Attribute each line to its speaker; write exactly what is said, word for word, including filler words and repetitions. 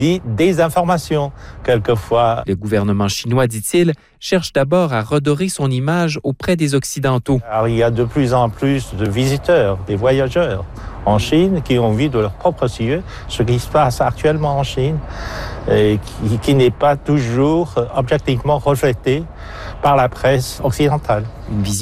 Speaker 1: dit désinformation, quelquefois.
Speaker 2: Le gouvernement chinois, dit-il, cherche d'abord à redorer son image auprès des Occidentaux.
Speaker 1: Alors, il y a de plus en plus de visiteurs, des voyageurs en Chine qui ont vu de leurs propres yeux ce qui se passe actuellement en Chine et qui, qui n'est pas toujours objectivement reflété par la presse occidentale.
Speaker 2: Une vision